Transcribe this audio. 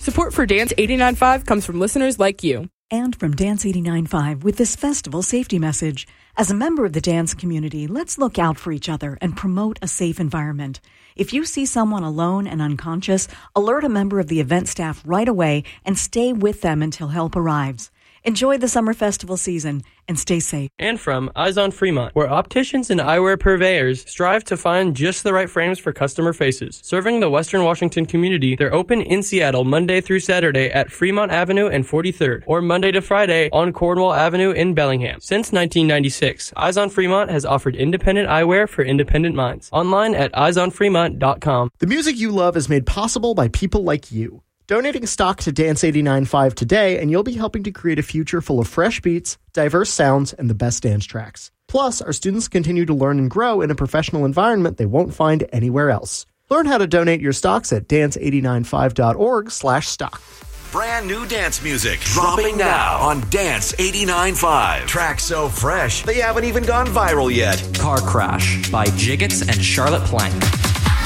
Support for Dance 89.5 comes from listeners like you. And from Dance 89.5 with this festival safety message. As a member of the dance community, let's look out for each other and promote a safe environment. If you see someone alone and unconscious, alert a member of the event staff right away and stay with them until help arrives. Enjoy the summer festival season and stay safe. And from Eyes on Fremont, where opticians and eyewear purveyors strive to find just the right frames for customer faces. Serving the Western Washington community, they're open in Seattle Monday through Saturday at Fremont Avenue and 43rd, or Monday to Friday on Cornwall Avenue in Bellingham. Since 1996, Eyes on Fremont has offered independent eyewear for independent minds. Online at eyesonfremont.com. The music you love is made possible by people like you. Donating stock to Dance 89.5 today, and you'll be helping to create a future full of fresh beats, diverse sounds, and the best dance tracks. Plus, our students continue to learn and grow in a professional environment they won't find anywhere else. Learn how to donate your stocks at dance895.org/stock. Brand new dance music dropping now on Dance 89.5. Tracks so fresh, they haven't even gone viral yet. Car Crash by Jiggets and Charlotte Plank.